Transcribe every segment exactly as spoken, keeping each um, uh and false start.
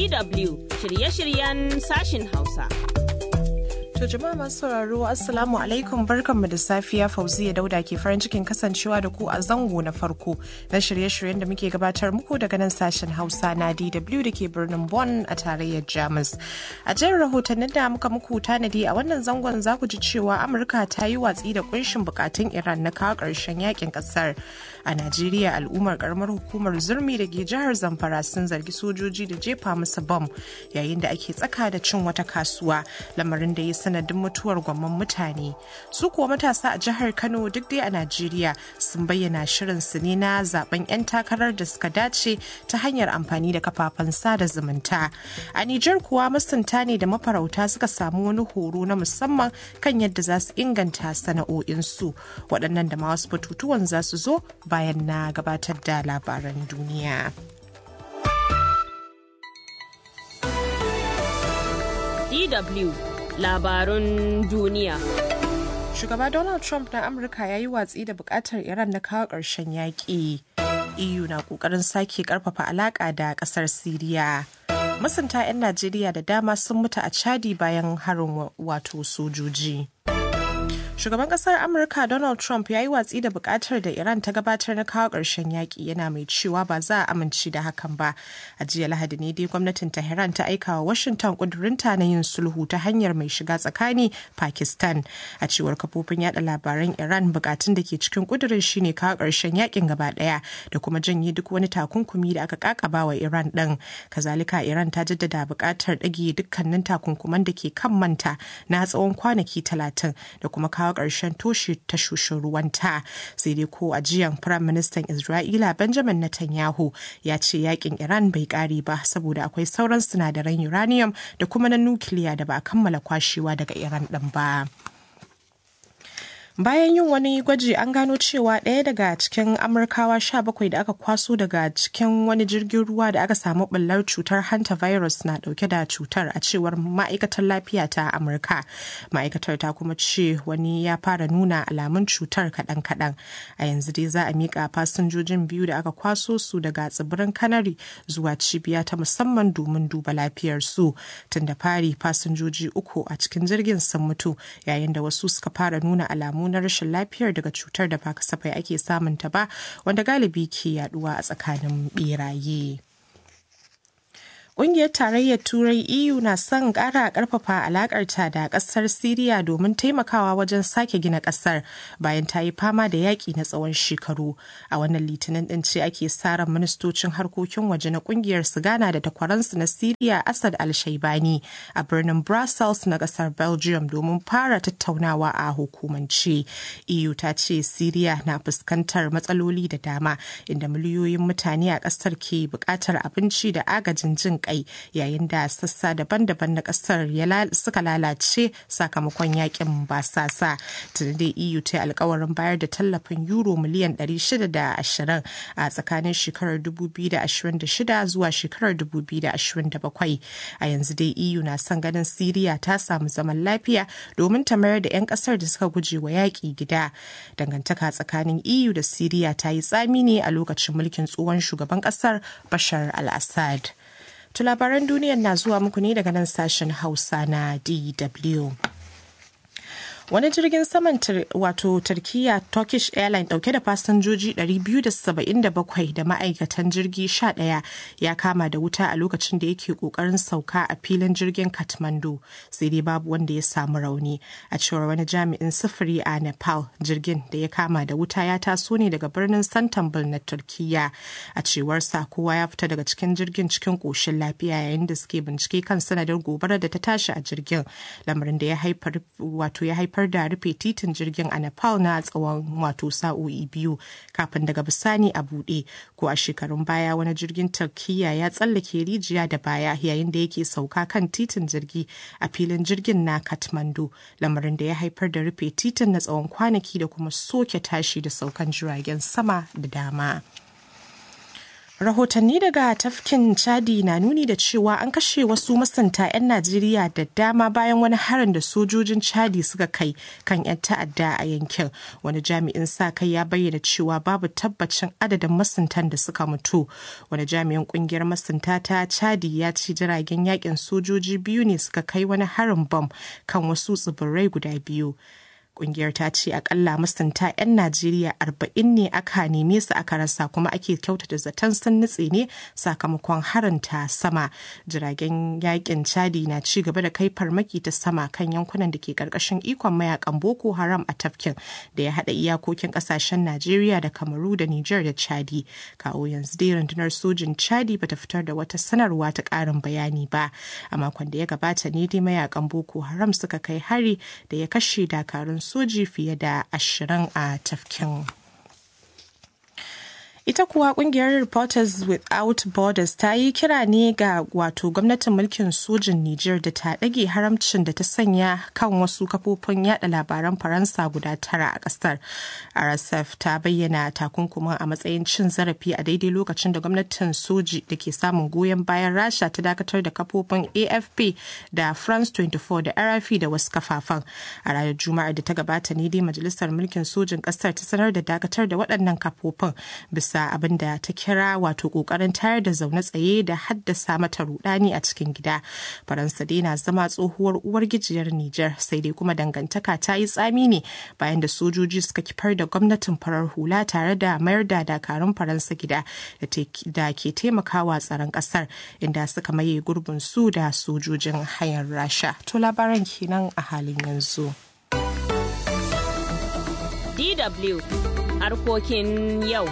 D W shirye-shiryen sashin Hausa. To jama'a masu sauraro Assalamu alaikum, barkanmu da safiya. Fauziya Dauda ke farin cikin kasancewa da ku a zango na farko na shirye-shiryen da muke gabatar muku daga nan sashen Hausa na D W da ke birnin Bonn a tarayyar Jamus. A jerin rahotannin da muka muku tanadi a wannan zangon za ku ji cewa Amurka ta yi watsi da kunshin bukatun Iran na kawo ƙarshen yakin ƙasar. A Najeriya, al'ummar karamar hukumar Zurmi da ke jihar Zamfara sun zargi sojoji da jefa musu bam yayin da ake tsaka da cin wata kasuwa, lamarin da ya sanadin mutuwar gwamman mutane. Su kuwa matasa a jihar Kano duk dai a Najeriya sun bayyana shirin su ne na zaben 'yan takarar da suka dace ta hanyar amfani da kafafen sada zumunta. A Nijar kuwa masunta ne da mafarauta suka samu wani horo na musamman kan yadda za su inganta sana'o'insu. Waɗannan da ma wasu batutuwan za su zo bayan na gabatar da labaran duniya. D W labarun duniya. Shugaba Donald Trump na Amurka ya yi watsi da bukatar Iran na kawo ƙarshen yaƙi. E U na ƙoƙarin sake ƙarfafa alaƙa da ƙasar Siriya. Masunta 'yan Najeriya da dama sun mutu a Chadi bayan harin wato sojoji. Shugaban kasar Amurka Donald Trump ya yi watsi da bukatar da Iran ta gabatar na kawo ƙarshen yaƙi, yana mai cewa ba za a amince da hakan ba. A jiya Lahadi ne dai gwamnatin Tehran ta aika wa Washington ƙudurinta na yin sulhu ta hanyar mai shiga tsakani Pakistan. A cewar kafofin yada labaran Iran, bukatun da ke cikin ƙudurin shine kawo ƙarshen yaƙin gaba ɗaya da kuma janye duk wani takunkumi da aka kakaba wa Iran ɗin. Kazalika Iran ta jaddada bukatar ɗage dukkanin takunkuman da ke kan manta na tsawon kwanaki talatin da kuma kawo ƙarshen toshe tashoshin ruwanta. Sai dai ko a jiyan Firayim Ministan Isra'ila Benjamin Netanyahu ya ce yakin Iran bai ƙare ba saboda akwai sauran sinadaran uranium da kuma na nukiliya da ba a kammala kwashewa daga Iran ɗin ba. Bayan yin wani gwaji an gano cewa ɗaya daga cikin Amurkawa sha bakwai da aka kwaso daga cikin wani jirgin ruwa da aka samu ɓullar cutar hantavirus na ɗauke da cutar, a cewar ma'aikatar lafiya ta Amurka. Ma'aikatar ta kuma ce wani ya fara nuna alamun cutar kaɗan-kaɗan. A yanzu dai za a miƙa fasinjojin biyu da aka kwaso su daga tsibirin Canary zuwa cibiya ta musamman domin duba lafiyarsu. Tun da fari fasinjoji uku a cikin jirgin sun mutu, yayin da wasu suka fara nuna alamu na rashin lafiyar daga cutar da ba kasafai ake samun ta ba, wanda galibi ke yaduwa a tsakanin beraye. Ƙungiyar Tarayyar Turai E U na son ƙara ƙarfafa alaƙarta da ƙasar Siriya domin taimakawa wajen sake gina ƙasar bayan ta yi fama da yaƙi na tsawon shekaru. A wannan litinin ɗin ce ake sa ran ministocin harkokin waje na ƙungiyar su gana da takwaransu na Siriya Asad Al-Shaibani a birnin Brussels na ƙasar Belgium domin fara tattaunawa a hukumance. E U ta ce Siriya na fuskantar matsaloli da dama, inda miliyoyin mutane a ƙasar ke buƙatar abinci da agajin jin kai, yayin da sassa daban-daban na kasar suka lalace sakamakon yakin basasa. Tunda da E U ta yi alkawarin bayar da tallafin euro miliyan ɗari shida da ashirin a tsakanin shekarar dubu biyu da ashirin da shida zuwa shekarar dubu biyu da ashirin da bakwai. A yanzu dai E U na son ganin Siriya ta samu zaman lafiya domin ta mayar da 'yan kasar da suka guje wa yaƙi gida. Dangantaka tsakanin E U da Siriya ta yi tsami ne a lokacin mulkin tsohon shugaban kasar Bashar al-Assad. To labaran duniyar na zuwa muku ne daga nan sashen Hausa na D W. Wani jirgin saman wato Turkiya Turkish Airlines dauke da fasinjoji ɗari biyu da saba'in da bakwai da ma'aikatan jirgi sha ɗaya ya kama da wuta a lokacin da yake kokarin sauka a filin jirgin Kathmandu, sai dai babu wanda ya samu rauni. A cewar wani jami'in sufuri a Nepal, jirgin da ya kama da wuta ya taso ne daga birnin Istanbul na Turkiya. A cewar sa kowa ya fita daga cikin jirgin cikin koshin lafiya yayin da suke bincike kan sanadin gobarar da ta tashi a jirgin, lamarin da ya haifar wato ya haifar da rufe titin jirgin a Nepal na tsawon wato sa'o'i biyu kafin daga bisani a buɗe. Ko a shekarun baya wani jirgin Turkiya ya tsallake rijiya da baya yayin da yake sauka kan titin jirgi a filin jirgin na Kathmandu, lamarin da ya haifar da rufe titin na tsawon kwanaki da kuma soke tashi da saukan jiragen sama da dama. Rahotanni daga tafkin Chadi na nuni da cewa an kashe wasu masunta 'yan Najeriya da dama bayan wani harin da sojojin Chadi suka kai kan 'yan ta'adda a yankin. Wani jami'in sa kai ya bayyana cewa babu tabbacin adadin masuntan da suka mutu. Wani jami'in kungiyar masunta ta Chadi ya ce jiragen yakin sojoji biyu ne suka kai wani harin bom kan wasu tsibirai guda biyu. Kungiyar ta ce akalla masunta 'yan Najeriya arba'in ne aka neme su aka rasa kuma ake kyautata zaton sun nutse ne sakamakon harin ta sama. Jiragen yakin Chadi na ci gaba da kai farmaki ta sama kan yankunan da ke karkashin ikon mayakan Boko Haram a tafkin da ya hada iyakokin kasashen Najeriya da Kamaru da Nijar da Chadi. Kawo yanzu dai rundunar sojin Chadi bata fitar da wata sanarwa ta karin bayani ba. A makon da ya gabata ne dai mayakan Boko Haram suka kai hari da ya kashe dakarun soji fiye da ashirin a tafkin. Ita kuwa kungiyar Reporters Without Borders ta yi kira ne ga wato gwamnatin mulkin sojin Nijar da ta ɗage haramcin da ta sanya kan wasu kafofin yada labaran Faransa guda tara a ƙasar. R S F ta bayyana takunkumin a matsayin cin zarafi a daidai lokacin da gwamnatin soji da ke samun goyon bayan Rasha ta dakatar da kafofin A F P da France twenty-four da R F I da wasu kafafen. A ranar Juma'ar da ta gabata ne dai majalisar mulkin sojin ƙasar ta sanar da dakatar da waɗannan kafofin bisa abin da ta kira wato kokarin tayar da zaune tsaye da haddasa mata rudani a cikin gida. Faransa dai na zama tsohuwar uwar gijiyar Nijar sai dai kuma dangantaka ta yi tsami ne bayan da sojoji suka kifar da gwamnatin farar hula tare da mayar da dakarun Faransa gida da ke taimakawa tsaron kasar inda suka maye gurbin su da sojojin hayar Rasha. To labaran kenan a halin yanzu. D W harkokin yau.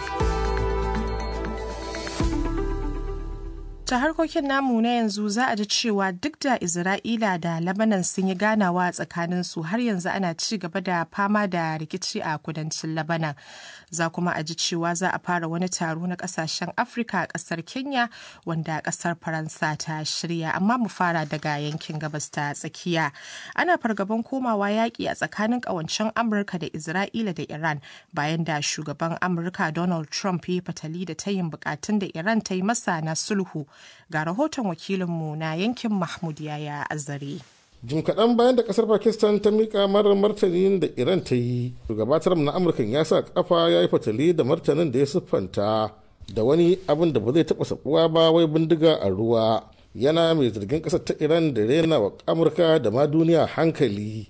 Ta harkokin namu na yanzu za a ji cewa duk da Isra'ila da Lebanon sun yi ganawa tsakanin su har yanzu ana ci gaba da fama da rikici a kudancin Lebanon. Za kuma a ji cewa za a fara wani taro na kasashen Afirka a kasar Kenya wanda kasar Faransa ta shirya, amma mu fara daga yankin gabas ta tsakiya. Ana fargaban komawa yaƙi a tsakanin ƙawancen Amurka da Isra'ila da Iran bayan da shugaban Amurka Donald Trump ya fatali da tayin bukatun da Iran ta yi masa na sulhu. Ga rahoton wakilinmu na yankin Mahmud Yaya Azare. Jim kaɗan bayan da ƙasar Pakistan ta miƙa marar martanin da Iran ta yi, shugaba Trump na Amurka ya sa ƙafa ya yi fatali da martanin da ya siffanta da wani abin da ba zai taɓa sabuwa ba, wai bindiga a ruwa. Yana mai zargin ƙasar ta Iran da rena wa Amurka da ma duniya hankali.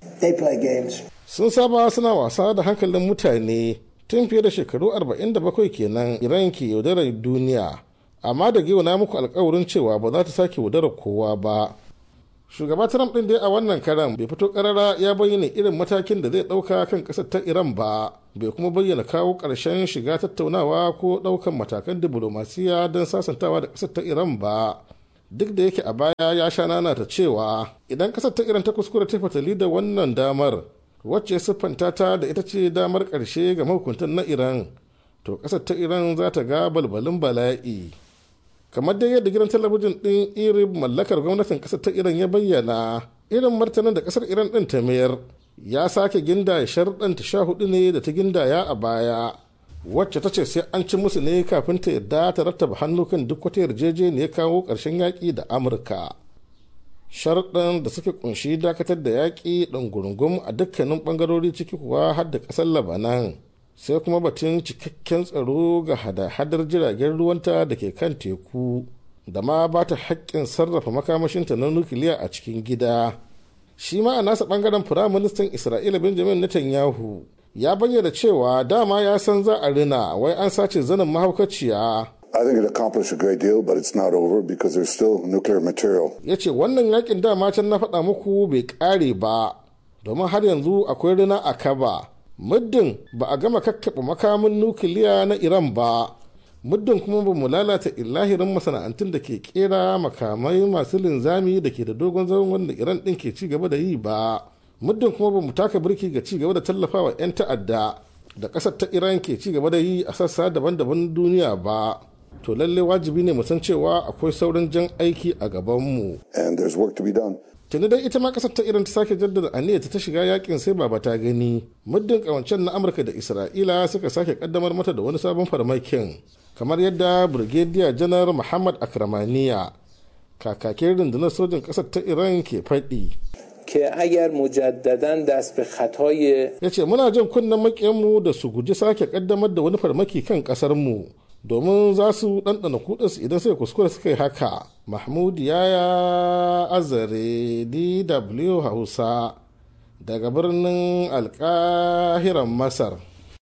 Sun saba suna wasa da hankalin mutane tun fiye da shekaru arba'in da bakwai kenan Iran ke yaudarar duniya. Amma da na muku alkawarin cewa ba za ta sake wadarar kowa ba. Shugaba Trump ɗin dai a wannan karan bai fito ƙarara ya bayyana irin matakin da zai ɗauka kan ƙasar ta Iran ba, bai kuma bayyana kawo ƙarshen shiga tattaunawa ko ɗaukan matakan diplomasiya don sasantawa da ƙasar ta Iran ba. Duk da yake a baya ya sha nana ta cewa idan ƙasar ta Iran ta kuskura ta fatali da wannan damar, wacce siffanta ta da ita ce damar ƙarshe ga mahukuntan na Iran, to ƙasar ta Iran za ta ga balbalin bala'i. Kamar dai yadda gidan talabijin ɗin irib mallakar gwamnatin ƙasar ta Iran ya bayyana, irin martanin da ƙasar Iran ɗin ta mayar ya sake gindaya sharɗan ta sha hudu ne da ta gindaya a baya, wacce ta ce sai an ci musu ne kafin ta yarda ta rattaba hannu kan duk wata yarjejeniyar kawo ƙarshen yaƙi da Amurka. Sharɗan da suke kunshi dakatar da yaƙi ɗan gurungum a dukkanin ɓangarori ciki kuwa har da ƙasar Labanan. Sai kuma batun cikakken tsaro ga hada-hadar jiragen ruwanta da ke kan teku da ma ba ta haƙƙin sarrafa makamashinta na nukiliya a cikin gida. Shi ma a nasa ɓangaren Firaministan Isra'ila Benjamin Netanyahu ya bayyana cewa dama ya san za a rina wai an sace zanen mahaukaciya. I think it accomplished a great deal, but it's not over because there's still nuclear material. Ya ce wannan yakin dama can na faɗa muku bai ƙare ba, domin har yanzu akwai rina a kaba. Muddin ba a gama kakkaɓe makamin nukiliya na Iran ba, muddin kuma ba mu lalata illahirin masana'antun da ke kera makamai masu linzami da ke da dogon zawon wanda Iran ɗin ke ci gaba da yi ba, muddin kuma ba mu taka birki ga ci gaba da tallafawa 'yan ta'adda da ƙasar ta Iran ke ci gaba da yi a sassa daban-daban duniya ba, to lalle wajibi ne mu san cewa akwai sauran jan aiki a gabanmu. And there's work to be done. Tuni dai ita ma kasar ta Iran ta sake jaddada aniyarta ta shiga yakin sai ba ta gani, muddin kawancen na Amurka da Isra'ila suka sake kaddamar mata da wani sabon farmakin. kamar yadda Brigadier Janar Muhammad Akramaniya kakakin rundunar sojin ƙasar ta Iran ke faɗi. که اگر مجددا دست به خطای ya ce muna jin kunnen makiyanmu da su guji sake kaddamar da wani farmaki kan ƙasarmu domin za su ɗanɗana kudansu idan sai kuskure suka yi haka. Mahmud Yaya Azare, D W Hausa, daga birnin Alƙahiran Masar.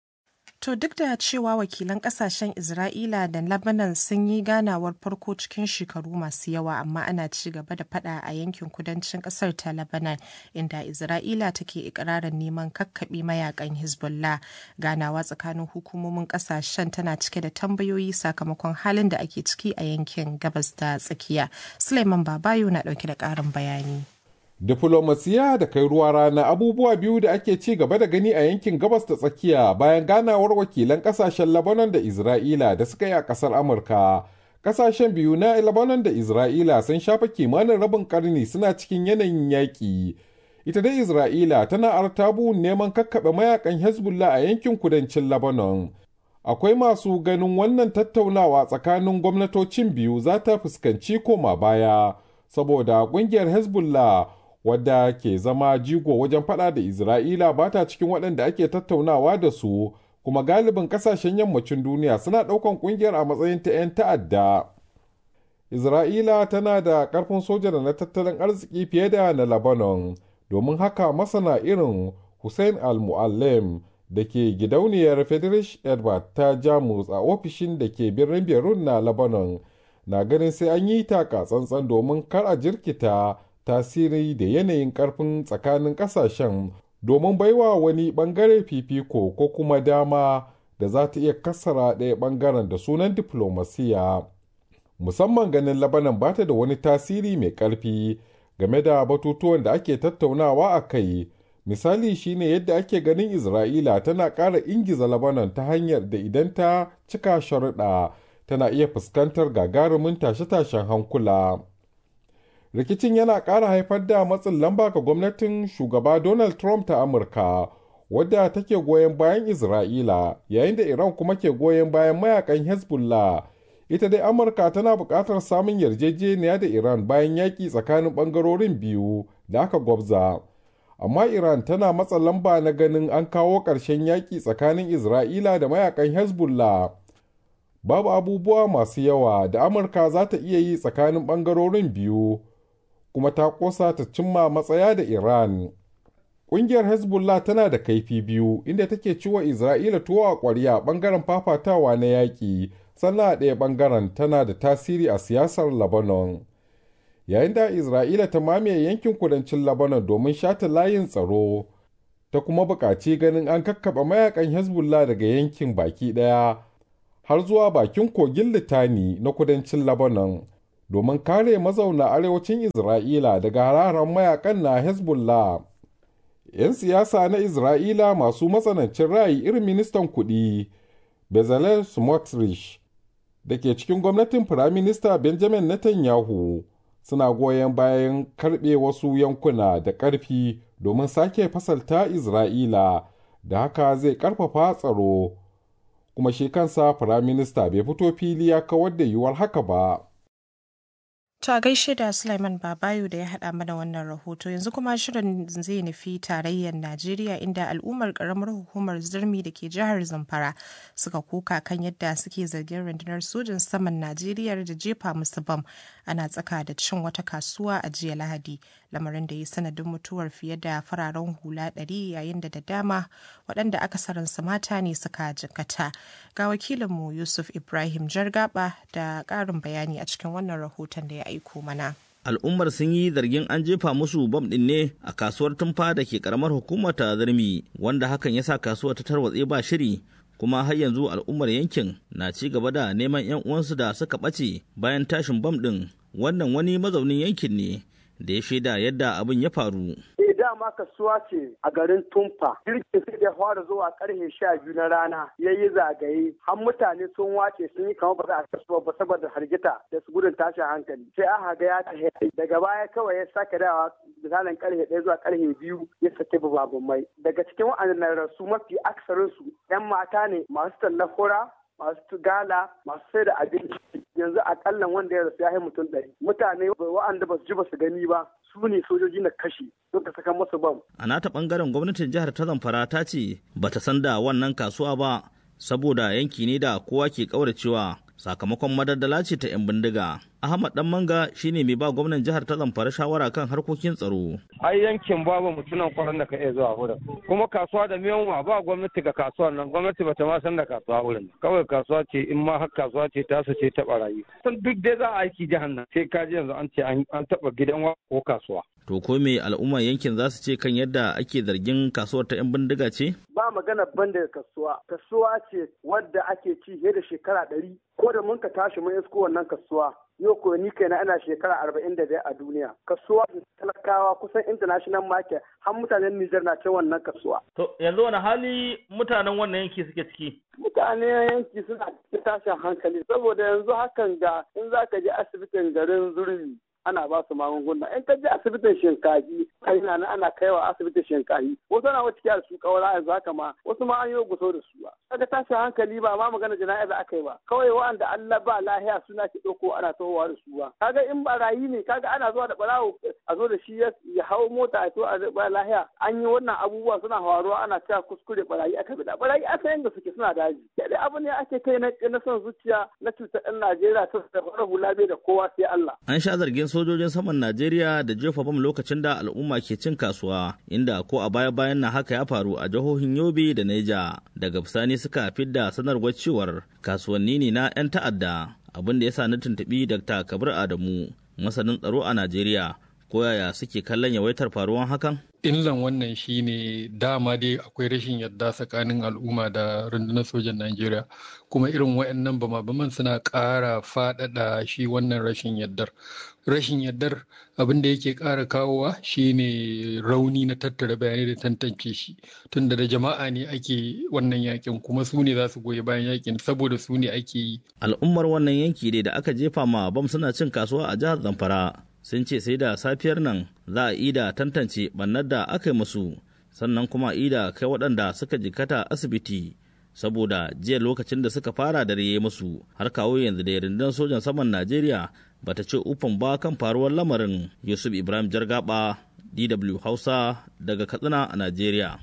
To duk da cewa wakilan kasashen Isra'ila da Lebanon sun yi ganawar farko cikin shekaru masu yawa, amma ana ci gaba da fada a yankin kudancin kasar ta Lebanon inda Isra'ila take ikirarin neman kakkaɓe mayakan Hezbollah. Ganawa tsakanin hukumomin kasashen tana cike da tambayoyi sakamakon halin da ake ciki a yankin gabas da tsakiya. Suleiman Babayo na dauke da ƙarin bayani. Diflomasiya da kai ruwa rana abubuwa biyu da ake ci gaba da gani a yankin gabas da tsakiya bayan ganawar wakilan kasashen Lebanon da Isra'ila da suka yi a kasar Amurka. Kasashen biyu na Lebanon da Isra'ila sun shafa kimanin rabin karni suna cikin yanayin yaƙi. Ita dai Isra'ila tana artabu neman kakkaɓe mayakan Hezbollah a yankin kudancin Lebanon. Akwai masu ganin wannan tattaunawa tsakanin gwamnatocin biyu za ta fuskanci koma baya, saboda ƙungiyar Hezbollah wadda ke zama jigo wajen fada da Isra'ila ba ta cikin waɗanda ake tattaunawa da su, kuma galibin ƙasashen yammacin duniya suna ɗaukan ƙungiyar a matsayin ta 'yan ta'adda. Isra'ila tana da ƙarfin soja da na tattalin arziki fiye da na Lebanon, domin haka masana irin Hussein Al-Mu'allim da ke gidauniyar Friedrich Ebert ta Jamus a ofishin da ke birnin Beirut na Lebanon na ganin sai an yi taka tsantsan domin kar a jirkita tasiri da yanayin karfin tsakanin kasashen domin baiwa wani bangare fifiko ko kuma dama da za ta iya kassara ɗaya bangaren da sunan diflomasiya. Musamman ganin Lebanon ba ta da wani tasiri mai karfi game da batutuwan da ake tattaunawa a kai. Misali shine yadda ake ganin Isra'ila tana ƙara ingiza Lebanon ta hanyar da idan ta cika sharuɗa tana iya fuskantar gagarumin tashe-tashen hankula. Rikicin yana ƙara haifar da matsin lamba ga gwamnatin shugaba Donald Trump ta Amurka, wadda take goyon bayan Isra'ila, yayin da Iran kuma ke goyon bayan mayakan Hezbollah. Ita dai Amurka tana buƙatar samun yarjejeniya da Iran bayan yaƙi tsakanin ɓangarorin biyu da aka gwabza. Amma Iran tana matsa lamba na ganin an kawo ƙarshen yaƙi tsakanin Isra'ila da mayakan Hezbollah. Babu abubuwa masu yawa da Amurka za ta iya yi tsakanin ɓangarorin biyu, kuma ta ƙosa ta cimma matsaya da Iran. Ƙungiyar Hezbollah tana da kaifi biyu, inda take ciwa Isra'ila tuwo a ƙwarya ɓangaren fafatawa na yaƙi, sannan a ɗaya ɓangaren tana da tasiri a siyasar Lebanon. Yayin da Isra'ila ta mamaye yankin kudancin Lebanon domin shata layin tsaro, ta kuma buƙaci ganin an kakkaɓe mayakan Hezbollah daga yankin baki ɗaya har zuwa bakin kogin Litani na kudancin Lebanon, domin kare mazauna arewacin Isra'ila daga hararen mayakan na Hezbollah. 'Yan siyasa na Isra'ila masu matsanancin ra'ayi irin ministan kuɗi Bezalel Smotrich da ke cikin gwamnatin Firaminista Benjamin Netanyahu suna goyon bayan karɓe wasu yankuna da ƙarfi domin sake fasalta Isra'ila, da haka zai ƙarfafa tsaro, kuma shi kansa Firaminista bai fito fili ya kawar da yiwuwar haka ba. To a gaishe da Sulaiman Babayo da ya haɗa mana wannan rahoto. Yanzu kuma shirin zai nufi tarayyar Najeriya, inda al'ummar ƙaramar hukumar Zurmi da ke jihar Zamfara suka koka kan yadda suke zargin rundunar sojin saman Najeriya da jefa musu bam ana tsaka da cin wata kasuwa a jiya Lahadi, lamarin da ya sanadin mutuwar fiye da fararen hula ɗari, yayin da da dama waɗanda akasarinsu mata ne suka jikkata. Ga wakilinmu Yusuf Ibrahim Jargaba da ƙarin bayani a cikin wannan rahoton da ya aiko mana. Al'ummar sun yi zargin an jefa musu bam ɗin ne a kasuwar Tumfa da ke karamar hukumar ta Zurmi, wanda hakan ya sa kasuwar ta tarwatse ba shiri, kuma har yanzu al'ummar yankin na ci gaba da neman 'yan uwansu da suka ɓace bayan tashin bam ɗin. Wannan wani mazaunin yankin ne da ya shaida yadda abin ya faru. Dama kasuwa ce a garin Tumfa. Jirgin sai da fara zuwa karfe sha biyu na rana ya yi zagaye. Har mutane sun wace sun yi kamar ba za a kasuwa ba saboda hargita da su gudun tashin hankali. Sai aka ga ya tahe. Daga baya kawai ya sake dawa misalin karfe ɗaya zuwa karfe biyu ya sake bababun mai. Daga cikin waɗannan rasu mafi aksarin su 'yan mata ne masu tallar hura masu gala, masu sai da abinci. Yanzu akalla wanda ya rasu ya yi mutum ɗari. Mutane wa'anda ba su ji ba su gani ba su ne sojoji na kashi suka saka masu bam. A nata ɓangaren gwamnatin jihar ta Zamfara ta ce bata san da wannan kasuwa ba saboda yanki ne da kowa ke ƙauracewa sakamakon madaddala ce ta 'yan bindiga. Ahmad Dan Manga shine mai ba gwamnan jihar ta Zamfara shawara kan harkokin tsaro. Ai yankin babu mutunan kwaran da ka iya zuwa wurin. Kuma kasuwa da miyanwa ba gwamnati ga kasuwar nan, gwamnati bata ma san da kasuwa wurin. Kawai kasuwa ce in ma har kasuwa ce tasu ce ta barayi. San duk dai za a aiki jihar nan sai ka ji yanzu an ce an taba gidan wa ko kasuwa. To ko me al'ummar yankin za su ce kan yadda ake zargin kasuwar ta 'yan bindiga ce? Ba magana ban da kasuwa. Kasuwa ce wadda ake ci fiye da shekara ɗari. Ko da mun ka tashi mun isko wannan kasuwa. Yau ko ni kaina ana shekara arba'in da biyar a duniya. Kasuwa talakawa kusan international market har mutanen Nijar na cin wannan kasuwa. To yanzu wani hali mutanen wannan yanki suke ciki? Mutanen yanki suna cikin tashin hankali saboda yanzu hakan ga in za ka je asibitin garin Zurmi ana ba su magunguna in ka je asibitin shinkafi kai na ana kaiwa asibitin shinkafi wasu na wacce da su kawara yanzu haka ma wasu ma an yi guso da su ba kaga tashi hankali ba ma magana jana'iza aka yi ba kawai wanda Allah ba lahiya suna ki dauko ana tohowa da su ba kaga in barayi ne kaga ana zuwa da barawo a zo da shi ya hawo mota a to a ba lahiya an yi wannan abubuwa suna faruwa ana cewa kuskure barayi aka bi da barayi aka yanda suke suna daji sai abu ne ake kai na son zuciya na cutar ɗan Najeriya ta da hula bai da kowa sai Allah an sha zargin sojojin saman Najeriya da jefa bam lokacin da al'umma ke cin kasuwa inda ko a baya-bayan na haka ya faru a jihohin Yobe da Neja daga bisani suka fidda sanarwar cewar kasuwanni ne na 'yan ta'adda abin da ya sa na tuntuɓi Dakta Kabir Adamu masanin tsaro a Najeriya ko yaya suke kallon yawaitar faruwan hakan? Illan wannan shine dama dai akwai rashin yadda tsakanin al'umma da rundunar sojan Najeriya kuma irin wayannan bama-baman suna ƙara faɗaɗa shi wannan rashin yaddar. Rashin yaddar abin da yake ƙara kawowa shine rauni na tattara bayanai da tantance shi tunda da jama'a ne ake wannan yakin kuma su ne za su goyi bayan yakin saboda su ne ake yi. Al'ummar wannan yanki dai da aka jefa ma bam suna cin kasuwa a jihar Zamfara. Sun ce sai da safiyar nan za a ida tantance bannar da aka yi musu sannan kuma ida kai waɗanda suka jikata asibiti saboda jiya lokacin da suka fara da riye musu har kawo yanzu da rundunar sojan saman Najeriya bata ce ufan ba kan faruwar lamarin. Yusuf Ibrahim Jargaba, D W Hausa daga Katsina a Najeriya.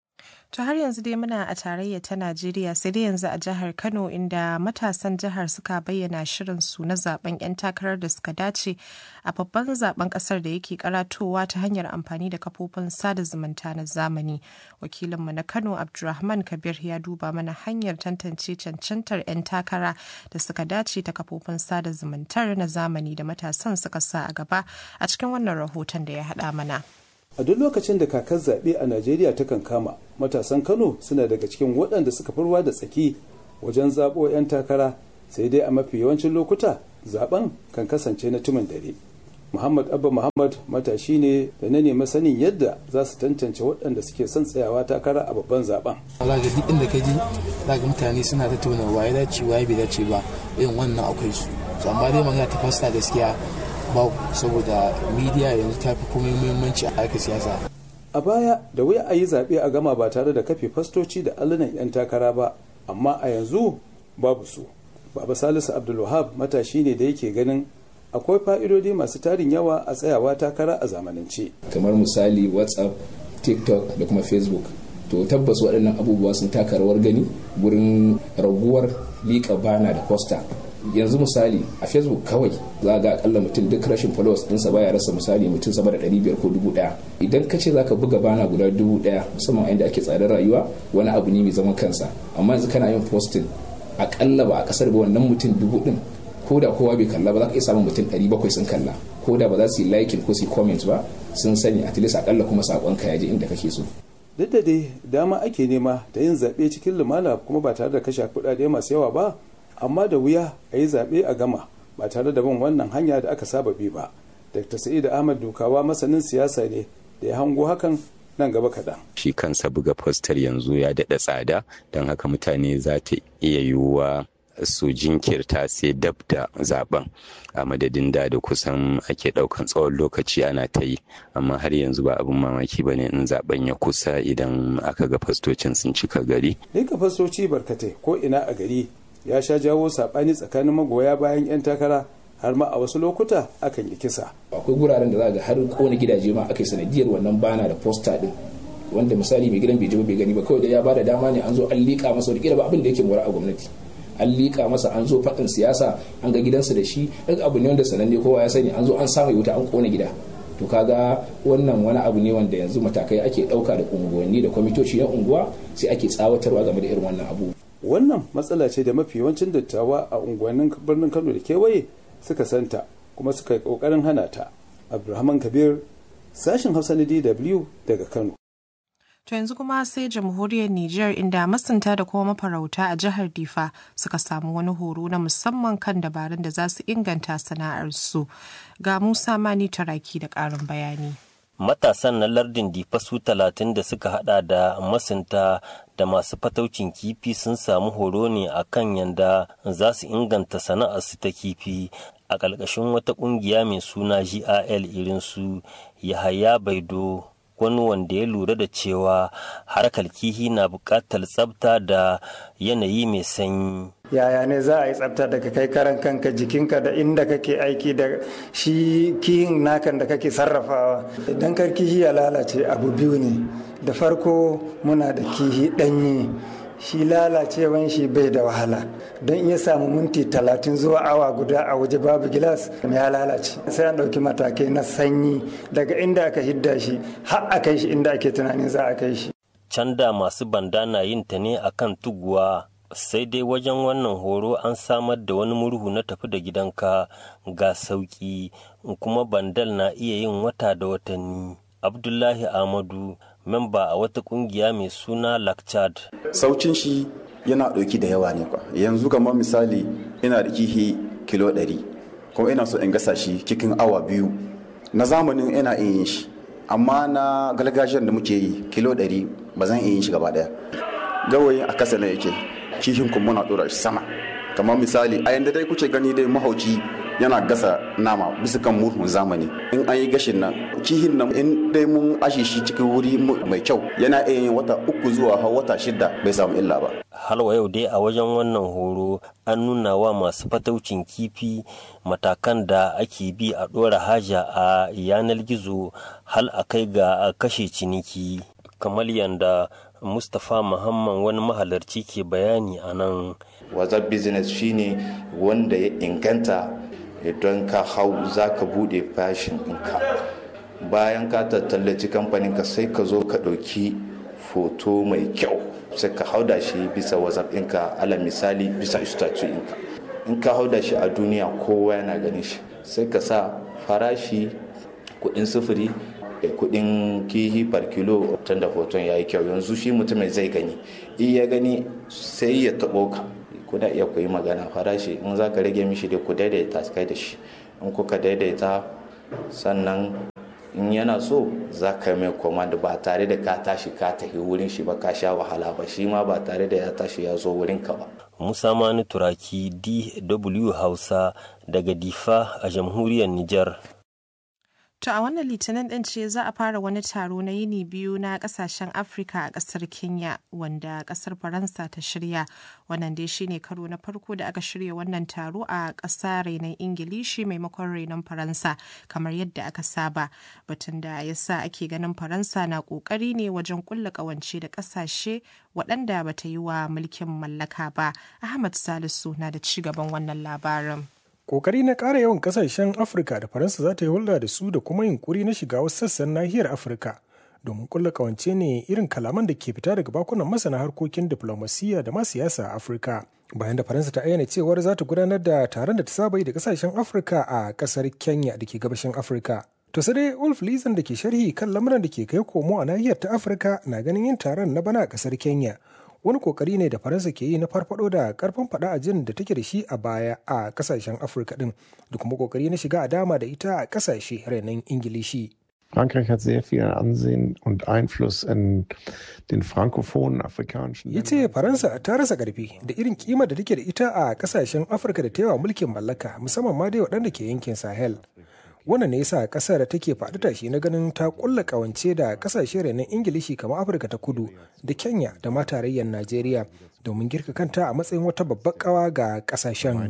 To har yanzu dai muna a tarayya ta Najeriya sai dai yanzu a jihar Kano inda matasan jihar suka bayyana shirin su na zaben 'yan takarar da suka dace a babban zaben kasar da yake karatowa ta hanyar amfani da kafofin sada zumunta na zamani. Wakilinmu na Kano Abdulrahman Kabir ya duba mana hanyar tantance cancantar 'yan takara da suka dace ta kafofin sada zumuntar na zamani da matasan suka sa a gaba a cikin wannan rahoton da ya haɗa mana. A duk lokacin da kakar zaɓe a Najeriya ta kan kama, matasan Kano suna daga cikin waɗanda suka farwa da tsaki wajen zaɓo 'yan takara, sai dai a mafi yawancin lokuta zaɓen kan kasance na tumin dare. Muhammad Abba Muhammad matashi ne da na nemi sanin yadda za su tantance waɗanda suke son tsayawa takara a babban zaɓen. Allah ga duk inda ka ji za ga mutane suna tattauna waye dace waye bai dace ba irin wannan akwai su. Amma dai magana ta fasta gaskiya babu saboda midiya yanzu ta fi komai muhimmanci a harkar siyasa. A baya da wuya a yi zaɓe a gama ba tare da kafe fastoci da allunan 'yan takara ba, amma a yanzu babu su. Baba Salisu Abdulwahab matashi ne da yake ganin akwai fa'idodi masu tarin yawa a tsayawa takara a zamanance. Kamar misali WhatsApp, TikTok da kuma Facebook. To tabbas waɗannan abubuwa sun taka rawar gani wurin raguwar liƙa bana da posta. Yanzu misali a Facebook kawai za ga akalla mutum duk rashin followers ɗinsa baya rasa misali mutum sama da ɗari biyar ko dubu ɗaya. Idan ka ce za ka buga bana guda dubu ɗaya musamman a inda ake tsadar rayuwa wani abu ne mai zaman kansa, amma yanzu kana yin posting akalla ba a kasar ba wannan mutum dubu ɗin ko da kowa bai kalla ba za ka iya samun mutum ɗari bakwai sun kalla ko da ba za su yi liking ko su yi comment ba sun sani at least akalla kuma saƙonka ya je inda kake so. Duk da dai dama ake nema da yin zaɓe cikin lumana kuma ba tare da kashe kuɗaɗe masu yawa ba, amma da wuya a yi zaɓe a gama ba tare da bin wannan hanya da aka saba bi ba. Dakta Sa'id Ahmad Dukawa masanin siyasa ne da ya hango hakan nan gaba kaɗan. Shi kansa buga fostar yanzu ya daɗa tsada don haka mutane za ta iya yiwuwa su jinkirta sai dab da zaben a madadin da da kusan ake ɗaukan tsawon lokaci ana ta yi, amma har yanzu ba abin mamaki ba ne in zaben ya kusa idan aka ga fastocin sun cika gari. Nika fastoci barkatai ko ina a gari ya sha jawo saɓani tsakanin magoya bayan 'yan takara, har ma a wasu lokuta akan yi kisa. Akwai guraren da za ga har kona gidaje ma aka yi sanadiyar wannan bana da posta din, wanda misali mai gidan bai je bai gani ba, kawai da ya bada dama ne an zo an liƙa masa da kila ba abin da yake mura a gwamnati, an liƙa masa an zo faɗin siyasa an ga gidansa da shi, duk abu ne wanda sananne kowa ya sani, an zo an samu wuta an kona gida. To kaga wannan wani abu ne wanda yanzu matakai ake ɗauka da unguwanni da kwamitoci na unguwa, sai ake tsawatarwa game da irin wannan abu. Wannan matsala ce da mafi yawancin dattawa a unguwannin birnin Kano da kewaye suka santa kuma suka yi ƙoƙarin hana ta. Abdulrahman Kabir, sashin Hausa na D W daga Kano. To yanzu kuma sai jamhuriyar Nijar, inda masunta da kuma mafarauta a jihar Difa suka samu wani horo na musamman kan dabarun da za su inganta sana'arsu. Ga Musa Mani Taraki da ƙarin bayani. Matasan na lardin Difa su talatin da suka hada da masunta da masu fataucin kifi sun samu horo ne a kan yanda za su inganta sana'arsu ta kifi a ƙarƙashin wata ƙungiya mai suna G A L irin su Yahaya Baido, wani wanda ya lura da cewa harkar kihi na buƙatar tsafta da yanayi mai sanyi. Yaya ne za a yi tsafta daga kai karan kanka, jikinka da inda kake aiki da shi kihin nakan da kake sarrafawa. Idan kar kihi ya lalace abu biyu ne. Da farko muna da kihi ɗanye, shi lalacewan shi bai da wahala, don iya samu minti talatin zuwa awa guda a waje babu gilas ya lalace. Sai an ɗauki matakai na sanyi daga inda aka hidda shi har a kai shi inda ake tunanin za a kai shi. Can da masu banda na yin ta ne akan tuguwa, sai dai wajen wannan horo an samar da wani murhu na tafi da gidanka ga sauki, kuma bandal na iya yin wata da watanni. Abdullahi Ahmadu, memba a wata kungiya mai suna Lakchad. Saucin shi yana ɗauki da yawa ne kwa. Yanzu kamar misali ina da kihi kilo ɗari, kuma ina so in gasa shi cikin awa biyu. Na zamanin ina iya yin shi, amma na gargajiyar da muke yi kilo ɗari ba zan iya yin shi gaba ɗaya. Gawayin a kasa ne yake, kihin kuma muna ɗora shi sama. Kamar misali a yanda dai kuke gani dai mahauci yana gasa nama bisa kan murhun zamani. In an yi gashin nan kihin nan in dai mun ashe shi cikin wuri mai kyau yana iya yin wata uku zuwa har wata shida bai samu illa ba. Halwa yau dai a wajen wannan horo an nuna wa masu fataucin kifi matakan da ake bi a ɗora haja a yanar gizo hal a kai ga kashe ciniki, kamar yanda Mustapha Muhammad wani mahalarci ke bayani a nan. WhatsApp business shine wanda ya inganta, idan ka hau za ka bude fashin ɗinka, bayan ka tattallaci kamfanin ka sai ka zo ka ɗauki foto mai kyau sai ka hau da shi bisa WhatsApp ɗinka, ala misali bisa statue ɗinka. In ka hau da shi a duniya kowa yana ganin shi, sai ka sa farashi, kuɗin sufuri, kuɗin kihi par kilo, tun da hoton ya yi kyau. Yanzu shi mutumin zai gani, in ya gani sai ya taɓo ka, kuna iya ku yi magana farashi, in za ka rage mishi da ku daidaita kai da shi. In kuka daidaita sannan in yana so za ka mai command ba tare da ka tashi ka tafi wurin shi ba, ka sha wahala ba, shi ma ba tare da ya tashi ya zo wurin ka ba. Musa Mani Turaki, D W Hausa daga Difa a jamhuriyar Nijar. To a wannan litinin ɗin ce za a fara wani taro na yini biyu na ƙasashen Afirka a ƙasar Kenya, wanda ƙasar Faransa ta shirya. Wannan dai shine karo na farko da aka shirya wannan taro a ƙasa renon Ingilishi maimakon renon Faransa kamar yadda aka saba. Batun da ya sa ake ganin Faransa na ƙoƙari ne wajen ƙulla ƙawance da ƙasashe waɗanda ba ta yi wa mulkin mallaka ba. Ahmad Salisu na da ci gaban wannan labarin. Kokari na ƙara yawan ƙasashen Afirka da Faransa za ta yi hulɗa da su da kuma yunkuri na shiga wasu sassan nahiyar Afirka domin ƙulla ƙawance ne irin kalaman da ke fita daga bakunan masana harkokin diflomasiyya da ma siyasa a Afirka. Bayan da Faransa ta ayyana cewar za ta gudanar da taron da ta saba yi da ƙasashen Afirka a ƙasar Kenya da ke gabashin Afirka. To sai dai Ulf Lizan da ke sharhi kan lamuran da ke kai komo a nahiyar ta Afirka na ganin yin taron na bana a ƙasar Kenya wani kokari ne da Faransa ke yi na farfado da karfin fada a jin da take da shi a baya a kasashen Afirka din da kuma kokari na shiga a dama da ita a kasashe renon Ingilishi. Frankreich hat sehr viel Ansehen und Einfluss in den frankophonen afrikanischen. Ya ce Faransa ta rasa ƙarfi da irin kima da take da ita a kasashen Afirka da ta yawa mulkin mallaka, musamman ma dai waɗanda ke yankin Sahel. Wannan ne yasa kasar take faɗi tashi na ganin ta kulla kawance da kasashe renon Ingilishi kamar Afirka ta Kudu da Kenya da ma tarayyar Najeriya domin girka kanta a matsayin wata babbar kawa ga kasashen.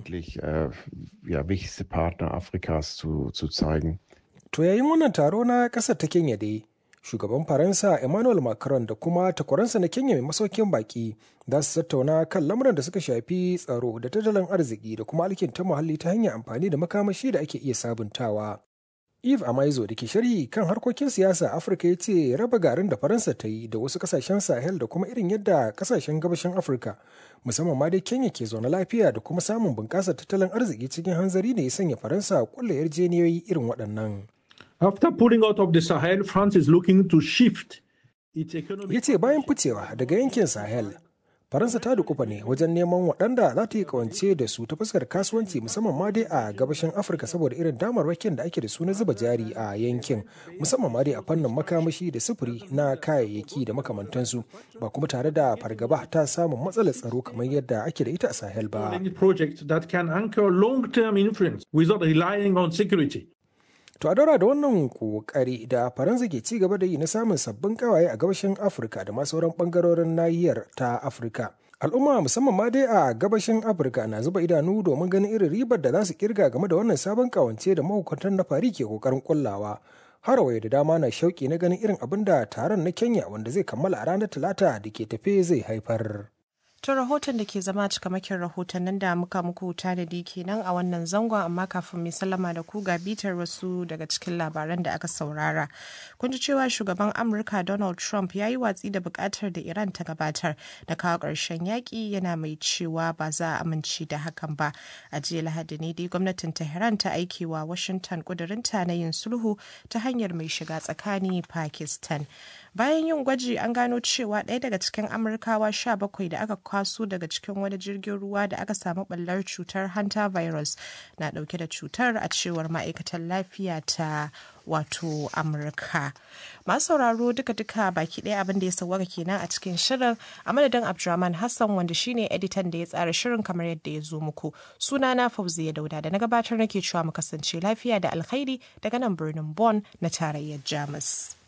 To yayin wannan taro na kasar ta Kenya dai, shugaban Faransa Emmanuel Macron da kuma takwaransa na Kenya mai masaukin baki za su tattauna kan lamuran da suka shafi tsaro da tattalin arziki da kuma alkinta muhalli ta hanyar amfani da makamashi da ake iya sabuntawa. Yves Amaizo da ke sharhi kan harkokin siyasa Afirka ya ce raba garin da Faransa ta yi da wasu kasashen Sahel da kuma irin yadda kasashen gabashin Afirka musamman ma dai Kenya ke zaune lafiya da kuma samun bunƙasar tattalin arziki cikin hanzari ne ya sanya Faransa kulle yarjejeniyoyi irin waɗannan. After pulling out of the Sahel, France is looking to shift its economy. Ya ce bayan ficewa daga yankin Sahel, Faransa ta dukufa ne wajen neman waɗanda za ta yi kawance da su ta fuskar kasuwanci musamman ma dai a gabashin Afirka saboda irin damarwakin da ake da su na zuba jari a yankin musamman ma dai a fannin makamashi da sufuri na kayayyaki da makamantansu ba kuma tare da fargaba ta samun matsalar tsaro kamar yadda ake da ita a Sahel ba. Project that can anchor long-term influence without relying on security. To a daura da wannan kokari da Faransa ke ci gaba da yi na samun sabbin kawaye a gabashin Afirka da ma sauran bangarorin nahiyar ta Afirka. Al'umma musamman ma dai a gabashin Afirka na zuba idanu domin ganin irin ribar da za su kirga game da wannan sabon kawance da mahukuntan na fari ke kokarin kullawa. Harawaye da dama na shauki na ganin irin abin da taron na Kenya wanda zai kammala a ranar Talata da ke tafe zai haifar. To rahoton da ke zama cikamakin rahoton nan da muka muku tanadi kenan a wannan zangon amma kafin mai sallama da ku ga bitar wasu daga cikin labaran da aka saurara. Kun ji cewa shugaban Amurka Donald Trump ya yi watsi da bukatar da Iran ta gabatar da kawo ƙarshen yaƙi yana mai cewa ba za a amince da hakan ba. A jiya Lahadi ne dai gwamnatin Tehran ta aike wa Washington ƙudurinta na yin sulhu ta hanyar mai shiga tsakani Pakistan. Bayan yin gwaji an gano cewa ɗaya daga cikin Amurkawa sha bakwai da aka kwaso daga cikin wani jirgin ruwa da aka samu ɓallar cutar hanta virus na ɗauke da cutar a cewar ma'aikatan lafiya ta wato Amurka. Masu sauraro duka-duka baki ɗaya abin da ya sauwaka kenan a cikin shirin a madadin Abdulrahman Hassan wanda shine editan da ya tsara shirin kamar yadda ya zo muku. Sunana Fauziya Dauda da na gabatar nake cewa mu kasance lafiya da alkhairi daga nan birnin Bonn na tarayyar Jamus.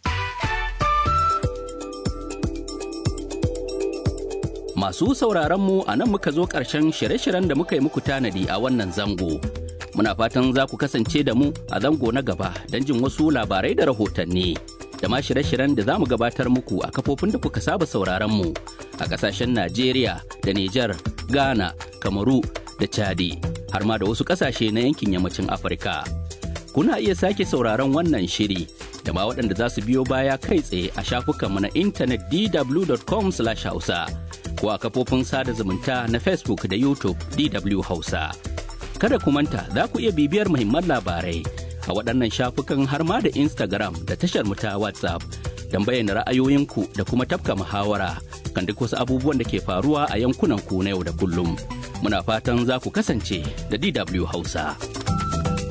Masu sauraronmu a nan muka zo ƙarshen shirye-shiryen da muka yi muku tanadi a wannan zango. Muna fatan za ku kasance da mu a zango na gaba don jin wasu labarai da rahotanni. Da ma shirye-shiryen da za mu gabatar muku a kafofin da kuka saba sauraronmu a ƙasashen Najeriya da Nijar, Ghana, Kamaru da Chadi, har ma da wasu ƙasashe na yankin yammacin Afirka. Kuna iya sake sauraron wannan shiri da ma waɗanda za su biyo baya kai tsaye a shafukanmu na intanet d w dot com slash hausa. ko a kafofin sada zumunta na Facebook da YouTube D W Hausa. Kada ku manta za ku iya bibiyar muhimman labarai a waɗannan shafukan har ma da Instagram da tashar mu ta WhatsApp don bayyana ra'ayoyinku da kuma tafka muhawara kan duk wasu abubuwan da ke faruwa a yankunan ku na yau da kullum. Muna fatan za ku kasance da D W Hausa.